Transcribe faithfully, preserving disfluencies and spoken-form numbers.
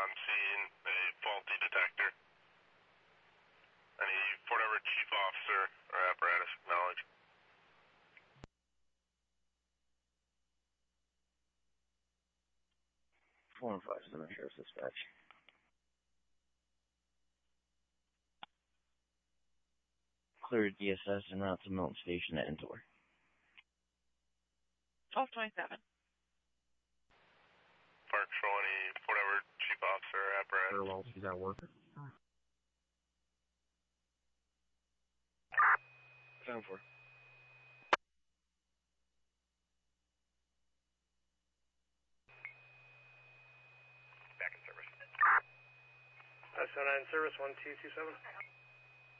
I'm seeing a faulty detector. Any Fort Everett chief officer or apparatus acknowledge. four and five, Center Sheriff's Dispatch. Cleared D S S and route to Milton Station at Entor. twelve twenty-seven. Park Patrol, any Fort Everett chief officer or apparatus. Very well, she's at work. Time for. Back in service. S O nine service, one two two seven.